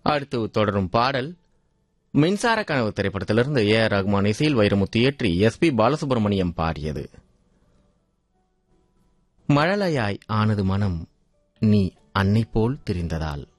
அடுத்து தொடரும் பாடல் மின்சார கனவு திரைப்படத்திலிருந்து A.R. ரஹ்மான் இசையில் வைரமுத்து இயற்றி S.P. பாலசுப்ரமணியம் பாடியது. மழலையாய் ஆனது மனம் நீ அன்னை போல் திரிந்ததால்.